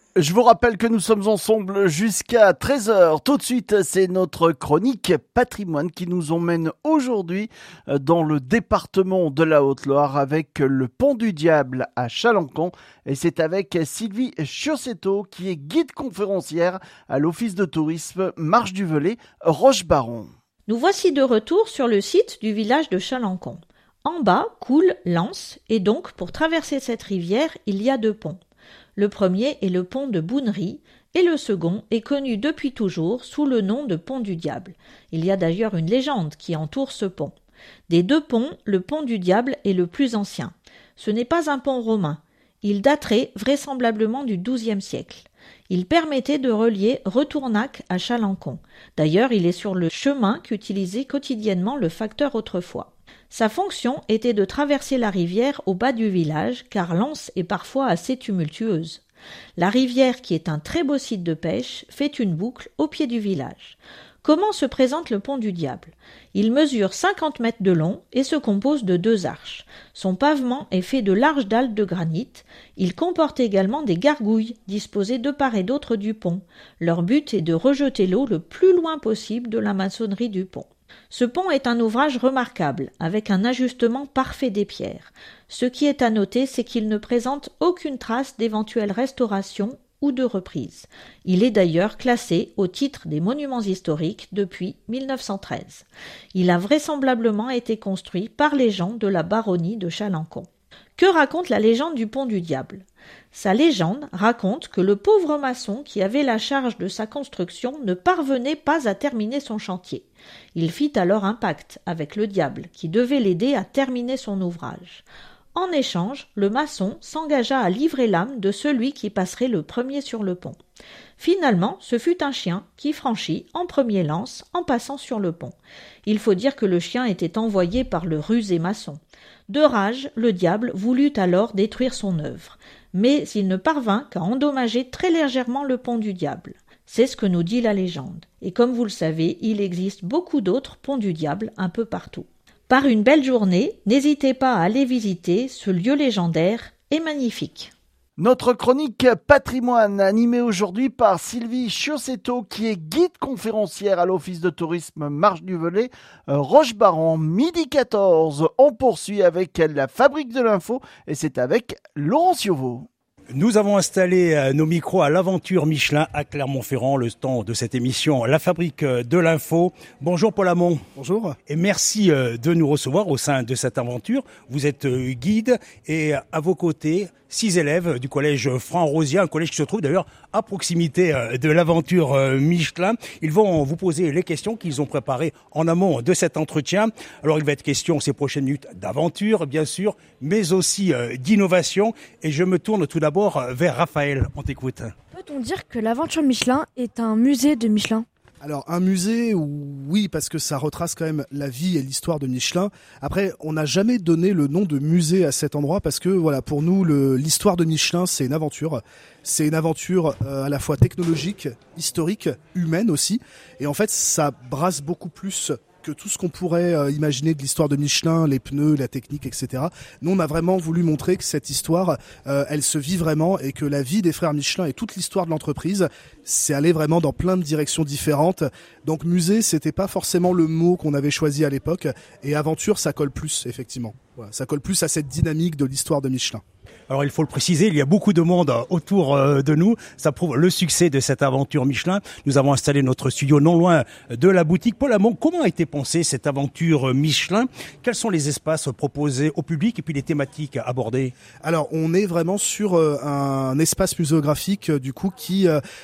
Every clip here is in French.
Je vous rappelle que nous sommes ensemble jusqu'à 13 heures. Tout de suite, c'est notre chronique patrimoine qui nous emmène aujourd'hui dans le département de la Haute-Loire avec le Pont du Diable à Chalancon. Et c'est avec Sylvie Chiossetto qui est guide conférencière à l'Office de tourisme Marche du Velay, Roche-Baron. Nous voici de retour sur le site du village de Chalancon. En bas coule l'Anse et donc pour traverser cette rivière, il y a deux ponts. Le premier est le pont de Bounerie et le second est connu depuis toujours sous le nom de pont du Diable. Il y a d'ailleurs une légende qui entoure ce pont. Des deux ponts, le pont du Diable est le plus ancien. Ce n'est pas un pont romain. Il daterait vraisemblablement du XIIe siècle. Il permettait de relier Retournac à Chalancon. D'ailleurs, il est sur le chemin qu'utilisait quotidiennement le facteur autrefois. Sa fonction était de traverser la rivière au bas du village, car l'Anse est parfois assez tumultueuse. La rivière, qui est un très beau site de pêche, fait une boucle au pied du village. Comment se présente le pont du Diable ? Il mesure 50 mètres de long et se compose de deux arches. Son pavement est fait de larges dalles de granit. Il comporte également des gargouilles disposées de part et d'autre du pont. Leur but est de rejeter l'eau le plus loin possible de la maçonnerie du pont. Ce pont est un ouvrage remarquable, avec un ajustement parfait des pierres. Ce qui est à noter, c'est qu'il ne présente aucune trace d'éventuelle restauration ou de reprise. Il est d'ailleurs classé au titre des monuments historiques depuis 1913. Il a vraisemblablement été construit par les gens de la baronnie de Chalancon. Que raconte la légende du pont du Diable ? Sa légende raconte que le pauvre maçon qui avait la charge de sa construction ne parvenait pas à terminer son chantier. Il fit alors un pacte avec le diable qui devait l'aider à terminer son ouvrage. En échange, le maçon s'engagea à livrer l'âme de celui qui passerait le premier sur le pont. Finalement, ce fut un chien qui franchit en premier l'Anse en passant sur le pont. Il faut dire que le chien était envoyé par le rusé maçon. De rage, le diable voulut alors détruire son œuvre, mais il ne parvint qu'à endommager très légèrement le pont du Diable. C'est ce que nous dit la légende. Et comme vous le savez, il existe beaucoup d'autres ponts du Diable un peu partout. Par une belle journée, n'hésitez pas à aller visiter ce lieu légendaire et magnifique. Notre chronique patrimoine animée aujourd'hui par Sylvie Chiossetto qui est guide conférencière à l'Office de tourisme Marche du Velay, Roche-Baron, midi 14. On poursuit avec la Fabrique de l'info et c'est avec Laurent Cioveau. Nous avons installé nos micros à l'Aventure Michelin à Clermont-Ferrand, le stand de cette émission, la Fabrique de l'info. Bonjour Paul Hamon. Bonjour. Et merci de nous recevoir au sein de cette aventure. Vous êtes guide et à vos côtés, 6 élèves du collège Franc-Rosier, un collège qui se trouve d'ailleurs à proximité de l'Aventure Michelin. Ils vont vous poser les questions qu'ils ont préparées en amont de cet entretien. Alors il va être question ces prochaines minutes d'aventure, bien sûr, mais aussi d'innovation. Et je me tourne tout d'abord vers Raphaël. On t'écoute. Peut-on dire que l'Aventure Michelin est un musée de Michelin ? Alors un musée, oui, parce que ça retrace quand même la vie et l'histoire de Michelin. Après, on n'a jamais donné le nom de musée à cet endroit parce que voilà, pour nous, l'histoire de Michelin, c'est une aventure. C'est une aventure à la fois technologique, historique, humaine aussi. Et en fait, ça brasse beaucoup plus que tout ce qu'on pourrait imaginer de l'histoire de Michelin, les pneus, la technique, etc. Nous, on a vraiment voulu montrer que cette histoire, elle se vit vraiment et que la vie des frères Michelin et toute l'histoire de l'entreprise, c'est aller vraiment dans plein de directions différentes. Donc musée, c'était pas forcément le mot qu'on avait choisi à l'époque. Et aventure, ça colle plus, effectivement. Voilà, ça colle plus à cette dynamique de l'histoire de Michelin. Alors il faut le préciser, il y a beaucoup de monde autour de nous. Ça prouve le succès de cette aventure Michelin. Nous avons installé notre studio non loin de la boutique. Paul Hamon, comment a été pensée cette aventure Michelin ? Quels sont les espaces proposés au public et puis les thématiques abordées ? Alors on est vraiment sur un espace muséographique du coup qui,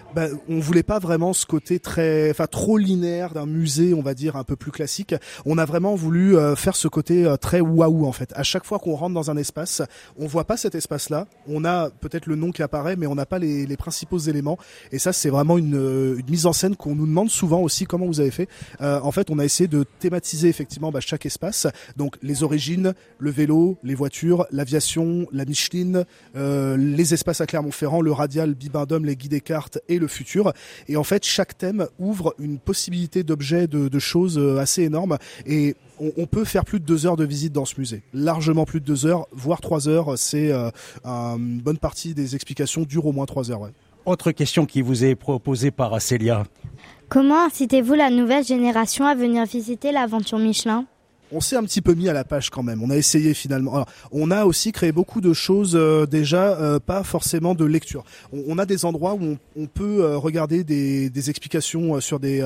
on voulait pas vraiment ce côté trop linéaire d'un musée, on va dire un peu plus classique. On a vraiment voulu faire ce côté très waouh en fait. À chaque fois qu'on rentre dans un espace, on voit pas cet espace-là. On a peut-être le nom qui apparaît, mais on n'a pas les principaux éléments. Et ça, c'est vraiment une mise en scène qu'on nous demande souvent aussi comment vous avez fait. En fait, on a essayé de thématiser effectivement chaque espace. Donc les origines, le vélo, les voitures, l'aviation, la Micheline, les espaces à Clermont-Ferrand, le radial, Bibendum, les guides Descartes et le futur. Et en fait, chaque thème ouvre une possibilité d'objets, de choses assez énormes. Et on peut faire plus de 2 heures de visite dans ce musée. Largement plus de 2 heures, voire 3 heures. C'est une bonne partie des explications durent au moins 3 heures. Ouais. Autre question qui vous est proposée par Célia. Comment incitez-vous la nouvelle génération à venir visiter l'aventure Michelin ? On s'est un petit peu mis à la page quand même. On a essayé finalement. Alors, on a aussi créé beaucoup de choses pas forcément de lecture. On a des endroits où on peut regarder des explications sur des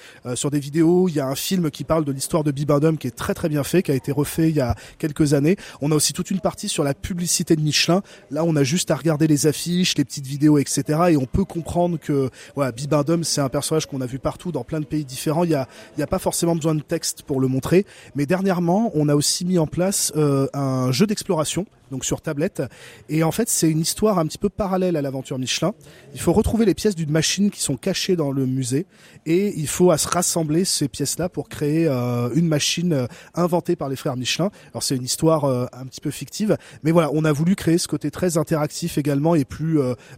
vidéos. Il y a un film qui parle de l'histoire de Bibendum qui est très très bien fait, qui a été refait il y a quelques années. On a aussi toute une partie sur la publicité de Michelin. Là, on a juste à regarder les affiches, les petites vidéos, etc. Et on peut comprendre que voilà, Bibendum, c'est un personnage qu'on a vu partout dans plein de pays différents. Il y a pas forcément besoin de texte pour le montrer, mais dernièrement, on a aussi mis en place un jeu d'exploration, donc sur tablette. Et en fait, c'est une histoire un petit peu parallèle à l'aventure Michelin. Il faut retrouver les pièces d'une machine qui sont cachées dans le musée. Et il faut rassembler ces pièces-là pour créer une machine inventée par les frères Michelin. Alors, c'est une histoire un petit peu fictive. Mais voilà, on a voulu créer ce côté très interactif également et plus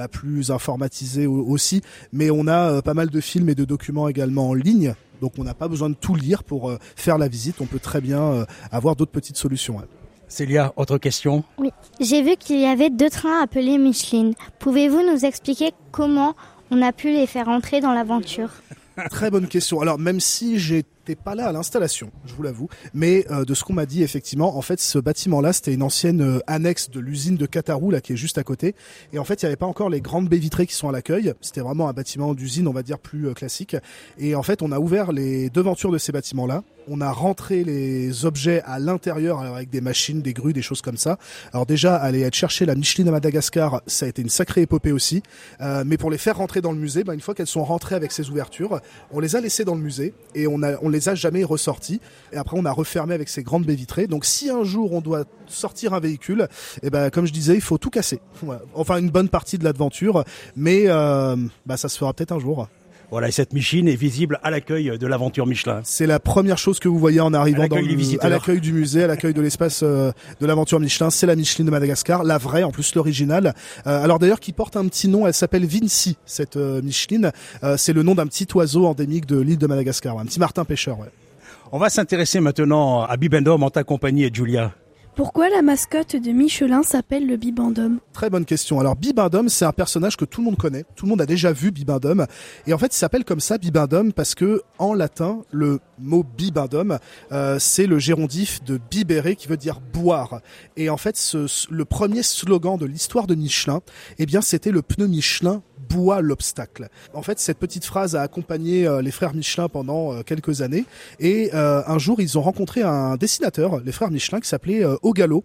informatisé aussi. Mais on a pas mal de films et de documents également en ligne. Donc on n'a pas besoin de tout lire pour faire la visite, on peut très bien avoir d'autres petites solutions. Célia, autre question ? Oui, j'ai vu qu'il y avait 2 trains appelés Micheline. Pouvez-vous nous expliquer comment on a pu les faire entrer dans l'aventure ? Très bonne question. Alors même si j'étais pas là à l'installation, je vous l'avoue, mais de ce qu'on m'a dit effectivement, en fait ce bâtiment-là c'était une ancienne annexe de l'usine de Catarou là qui est juste à côté. Et en fait il n'y avait pas encore les grandes baies vitrées qui sont à l'accueil. C'était vraiment un bâtiment d'usine, on va dire plus classique. Et en fait on a ouvert les devantures de ces bâtiments-là. On a rentré les objets à l'intérieur avec des machines, des grues, des choses comme ça. Alors déjà, aller chercher la Micheline à Madagascar, ça a été une sacrée épopée aussi. Mais pour les faire rentrer dans le musée, une fois qu'elles sont rentrées avec ces ouvertures, on les a laissées dans le musée et on les a jamais ressorties. Et après, on a refermé avec ces grandes baies vitrées. Donc si un jour on doit sortir un véhicule, comme je disais, il faut tout casser. Voilà. Enfin, une bonne partie de l'aventure, mais ça se fera peut-être un jour. Voilà, et cette machine est visible à l'accueil de l'aventure Michelin. C'est la première chose que vous voyez en arrivant à l'accueil du musée, à l'accueil de l'espace de l'aventure Michelin. C'est la Micheline de Madagascar, la vraie, en plus l'originale. Alors d'ailleurs, qui porte un petit nom, elle s'appelle Vinci, cette Micheline. C'est le nom d'un petit oiseau endémique de l'île de Madagascar, un petit martin pêcheur. Ouais. On va s'intéresser maintenant à Bibendum en ta compagnie, Julia. Pourquoi la mascotte de Michelin s'appelle le Bibendum ? Très bonne question. Alors Bibendum, c'est un personnage que tout le monde connaît. Tout le monde a déjà vu Bibendum. Et en fait, il s'appelle comme ça Bibendum parce que en latin, le mot Bibendum, c'est le gérondif de bibere qui veut dire boire. Et en fait, le premier slogan de l'histoire de Michelin, c'était le pneu Michelin boit l'obstacle. En fait, cette petite phrase a accompagné les frères Michelin pendant quelques années. Et un jour, ils ont rencontré un dessinateur, les frères Michelin, qui s'appelait Ogalo.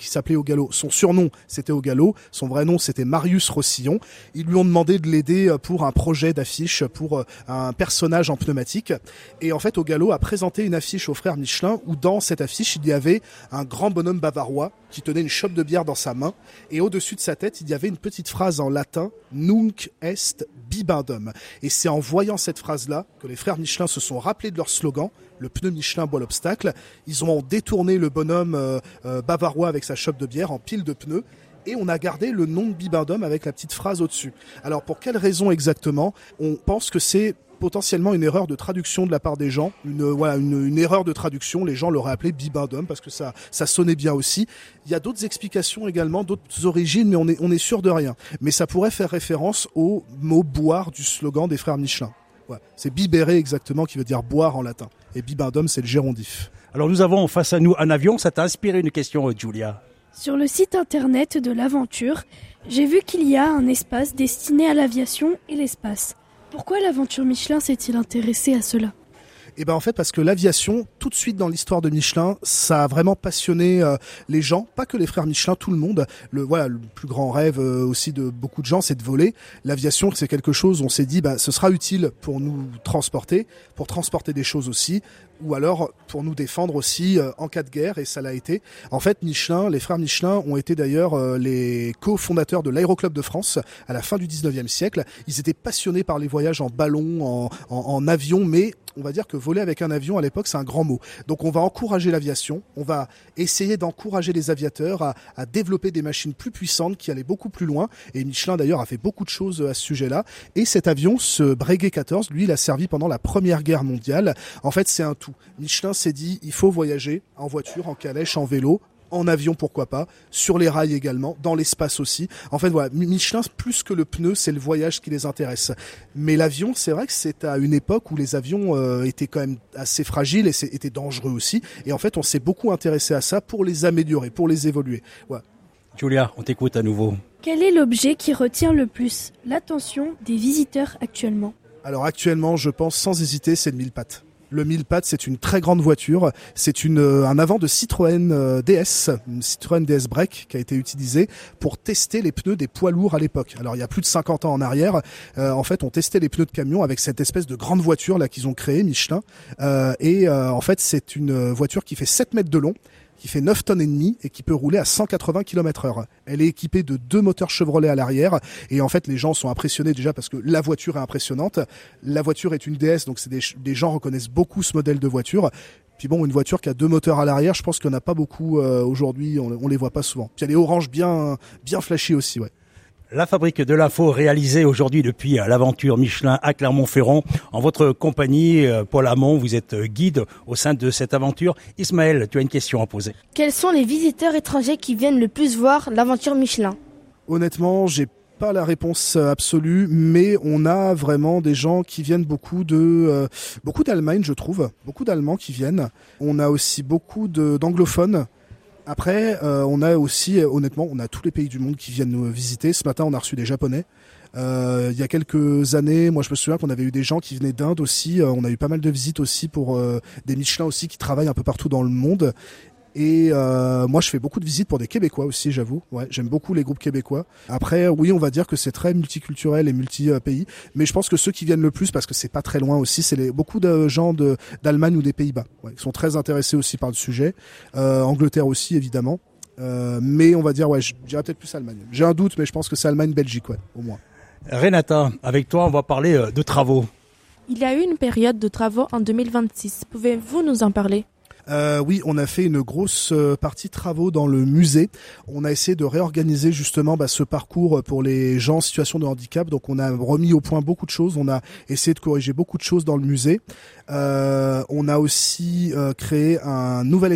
Son surnom, c'était Ogalo. Son vrai nom, c'était Marius Rossillon. Ils lui ont demandé de l'aider pour un projet d'affiche, pour un personnage en pneumatique. Et en fait, Ogalo a présenté une affiche aux frères Michelin où dans cette affiche, il y avait un grand bonhomme bavarois qui tenait une chope de bière dans sa main. Et au-dessus de sa tête, il y avait une petite phrase en latin, Nunc est Bibendum. Et c'est en voyant cette phrase-là que les frères Michelin se sont rappelés de leur slogan, le pneu Michelin boit l'obstacle. Ils ont détourné le bonhomme bavarois avec sa chope de bière en pile de pneus. Et on a gardé le nom de Bibendum avec la petite phrase au-dessus. Alors pour quelle raison exactement ? On pense que c'est potentiellement une erreur de traduction de la part des gens, une erreur de traduction, les gens l'auraient appelé Bibendum parce que ça sonnait bien aussi. Il y a d'autres explications également, d'autres origines, mais on est sûr de rien. Mais ça pourrait faire référence au mot boire du slogan des frères Michelin. Ouais, c'est bibere exactement qui veut dire boire en latin. Et Bibendum, c'est le gérondif. Alors nous avons face à nous un avion, ça t'a inspiré une question, Julia ? Sur le site internet de l'aventure, j'ai vu qu'il y a un espace destiné à l'aviation et l'espace. Pourquoi l'aventure Michelin s'est-il intéressée à cela ? En fait, parce que l'aviation, tout de suite dans l'histoire de Michelin, ça a vraiment passionné les gens, pas que les frères Michelin, tout le monde. Le plus grand rêve aussi de beaucoup de gens, c'est de voler. L'aviation, c'est quelque chose, on s'est dit, ce sera utile pour nous transporter, pour transporter des choses aussi, ou alors pour nous défendre aussi en cas de guerre, et ça l'a été. En fait, les frères Michelin ont été d'ailleurs les cofondateurs de l'Aéroclub de France à la fin du 19e siècle. Ils étaient passionnés par les voyages en ballon, en avion, mais on va dire que voler avec un avion à l'époque c'est un grand mot. Donc on va encourager l'aviation, on va essayer d'encourager les aviateurs à développer des machines plus puissantes qui allaient beaucoup plus loin. Et Michelin d'ailleurs a fait beaucoup de choses à ce sujet-là. Et cet avion, ce Breguet 14, lui il a servi pendant la Première Guerre mondiale. En fait c'est un tout. Michelin s'est dit il faut voyager en voiture, en calèche, en vélo. en avion pourquoi pas, sur les rails également, dans l'espace aussi. En fait voilà, Michelin plus que le pneu, c'est le voyage qui les intéresse. Mais l'avion, c'est vrai que c'est à une époque où les avions étaient quand même assez fragiles et étaient dangereux aussi. Et en fait, on s'est beaucoup intéressé à ça pour les améliorer, pour les évoluer. Voilà. Julia, on t'écoute à nouveau. Quel est l'objet qui retient le plus l'attention des visiteurs actuellement? Alors actuellement, je pense sans hésiter, c'est le 1000 pattes. Le 1000 pattes, c'est une très grande voiture. C'est un avant de Citroën DS, une Citroën DS Break qui a été utilisée pour tester les pneus des poids lourds à l'époque. Alors il y a plus de 50 ans en arrière, en fait, on testait les pneus de camion avec cette espèce de grande voiture là qu'ils ont créée, Michelin. En fait, c'est une voiture qui fait 7 mètres de long, qui fait 9 tonnes et demie et qui peut rouler à 180 km/h. Elle est équipée de 2 moteurs Chevrolet à l'arrière et en fait les gens sont impressionnés déjà parce que la voiture est impressionnante. La voiture est une DS, donc des gens reconnaissent beaucoup ce modèle de voiture. Puis bon, une voiture qui a 2 moteurs à l'arrière, je pense qu'il n'y en a pas beaucoup aujourd'hui, on les voit pas souvent. Puis elle est orange bien flashy aussi, ouais. La fabrique de l'info réalisée aujourd'hui depuis l'aventure Michelin à Clermont-Ferrand. En votre compagnie, Paul Hamon, vous êtes guide au sein de cette aventure. Ismaël, tu as une question à poser. Quels sont les visiteurs étrangers qui viennent le plus voir l'aventure Michelin? Honnêtement, j'ai pas la réponse absolue, mais on a vraiment des gens qui viennent beaucoup d'Allemagne, je trouve. Beaucoup d'Allemands qui viennent. On a aussi beaucoup d'anglophones. Après, on a aussi, honnêtement, on a tous les pays du monde qui viennent nous visiter. Ce matin, on a reçu des Japonais. Il y a quelques années, moi je me souviens qu'on avait eu des gens qui venaient d'Inde aussi. On a eu pas mal de visites aussi pour des Michelin aussi qui travaillent un peu partout dans le monde. Et moi je fais beaucoup de visites pour des Québécois aussi, j'avoue. Ouais, j'aime beaucoup les groupes québécois. Après, oui, on va dire que c'est très multiculturel et multi-pays. Mais je pense que ceux qui viennent le plus, parce que c'est pas très loin aussi, c'est beaucoup de gens d'Allemagne ou des Pays-Bas. Ouais, qui sont très intéressés aussi par le sujet. Angleterre aussi, évidemment. Mais on va dire, ouais, je dirais peut-être plus Allemagne. J'ai un doute, mais je pense que c'est Allemagne-Belgique, ouais, au moins. Renata, avec toi, on va parler de travaux. Il y a eu une période de travaux en 2026. Pouvez-vous nous en parler ? Oui, on a fait une grosse partie travaux dans le musée. On a essayé de réorganiser justement ce parcours pour les gens en situation de handicap. Donc on a remis au point beaucoup de choses. On a essayé de corriger beaucoup de choses dans le musée. On a aussi créé un nouvel